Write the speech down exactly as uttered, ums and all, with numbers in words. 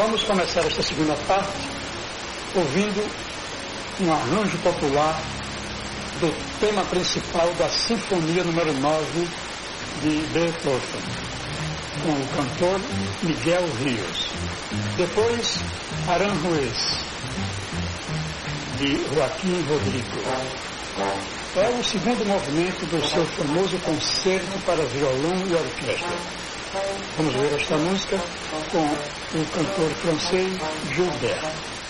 Vamos começar esta segunda parte ouvindo um arranjo popular do tema principal da Sinfonia número nove de Beethoven, com o cantor Miguel Rios. Depois, Aranjuez, de Joaquim Rodrigo. É o segundo movimento do seu famoso concerto para violão e orquestra. Vamos ver esta música com o cantor francês Gilbert.